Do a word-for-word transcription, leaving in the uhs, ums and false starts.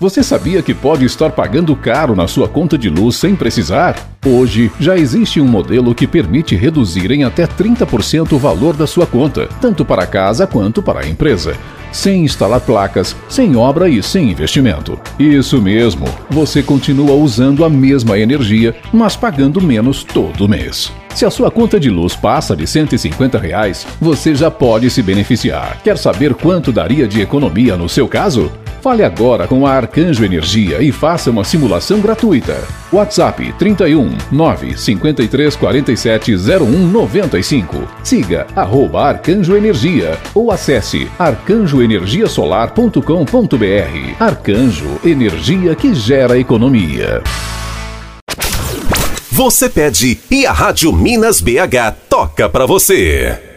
Você sabia que pode estar pagando caro na sua conta de luz sem precisar? Hoje, já existe um modelo que permite reduzir em até trinta por cento o valor da sua conta, tanto para a casa quanto para a empresa, sem instalar placas, sem obra e sem investimento. Isso mesmo, você continua usando a mesma energia, mas pagando menos todo mês. Se a sua conta de luz passa de cento e cinquenta reais, você já pode se beneficiar. Quer saber quanto daria de economia no seu caso? Fale agora com a Arcanjo Energia e faça uma simulação gratuita. WhatsApp trinta e um, nove, cinquenta e três, quarenta e sete, zero um, noventa e cinco. Siga arroba Arcanjo Energia ou acesse arcanjo energia solar ponto com ponto br. Arcanjo, energia que gera economia. Você pede e a Rádio Minas B H toca pra você.